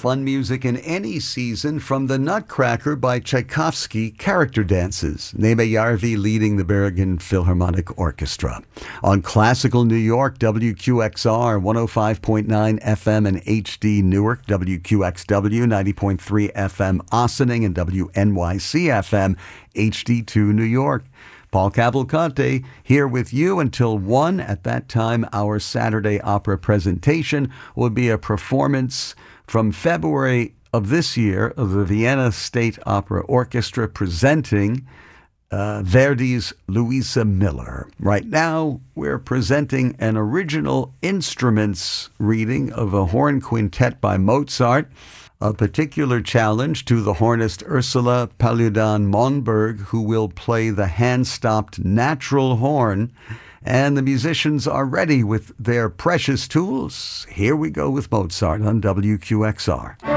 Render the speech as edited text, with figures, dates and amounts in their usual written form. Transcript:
fun music in any season from The Nutcracker by Tchaikovsky character dances. Neme Yarvi leading the Bergen Philharmonic Orchestra. On Classical New York, WQXR 105.9 FM and HD Newark, WQXW 90.3 FM Ossining, and WNYC FM HD2 New York. Paul Cavalcante here with you until 1. At that time, our Saturday opera presentation will be a performance from February of this year of the Vienna State Opera Orchestra presenting Verdi's Louisa Miller. Right now, we're presenting an original instruments reading of a horn quintet by Mozart. A particular challenge to the hornist Ursula Paludan-Monberg, who will play the hand-stopped natural horn. And the musicians are ready with their precious tools. Here we go with Mozart on WQXR.